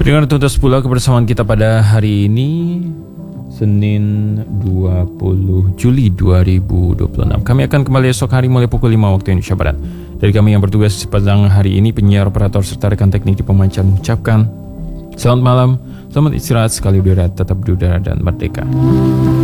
Dengan tuntas pula kebersamaan kita pada hari ini, Senin 20 Juli 2026. Kami akan kembali esok hari mulai pukul 5 waktu Indonesia Barat. Dari kami yang bertugas sepanjang hari ini, penyiar, operator, serta rekan teknik di pemancar mengucapkan selamat malam, selamat istirahat, sekali udara, tetap di udara dan merdeka.